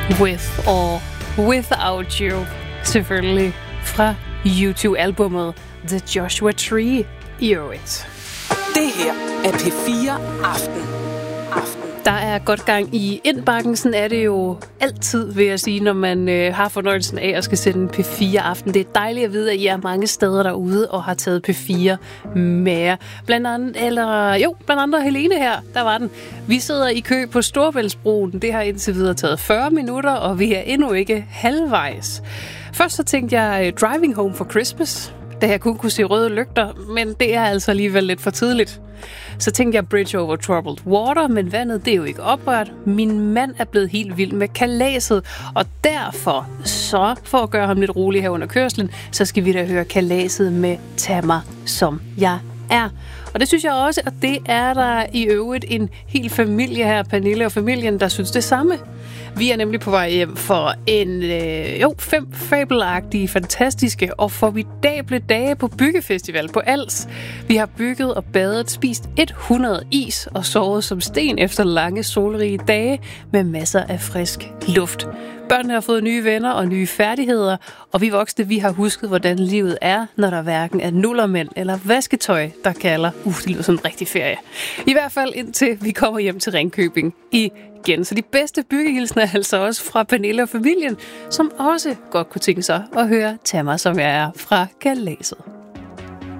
With or Without You, selvfølgelig fra YouTube-albummet The Joshua Tree i øvrigt. Det her er P4 Aften. Der er godt gang i indbakken, sådan er det jo altid, vil jeg sige, når man har fornøjelsen af at skal sende en P4 Aften. Det er dejligt at vide, at I er mange steder derude og har taget P4 med. Blandt andre Helene her, der var den. Vi sidder i kø på Storebæltsbroen. Det har indtil videre taget 40 minutter, og vi er endnu ikke halvvejs. Først så tænkte jeg Driving Home for Christmas, da jeg kun kunne se røde lygter, men det er altså alligevel lidt for tidligt. Så tænkte jeg Bridge Over Troubled Water, men vandet det er jo ikke oprørt. Min mand er blevet helt vild med kalaset, og derfor, så for at gøre ham lidt rolig her under kørslen, så skal vi da høre kalaset med Tag mig som jeg er. Og det synes jeg også, at det er der i øvrigt en hel familie her, Pernille og familien, der synes det samme. Vi er nemlig på vej hjem for 5 fabelagtige, fantastiske og formidable dage på Byggefestival på Als. Vi har bygget og badet, spist 100 is og sovet som sten efter lange solrige dage med masser af frisk luft. Børnene har fået nye venner og nye færdigheder, og vi voksne, vi har husket, hvordan livet er, når der hverken er nullermænd eller vasketøj, der kalder. Det lyder som en rigtig ferie. I hvert fald indtil vi kommer hjem til Ringkøbing igen. Så de bedste byggehilsner er altså også fra Pernille og familien, som også godt kunne tænke sig at høre Tag mig som jeg er fra kalaset.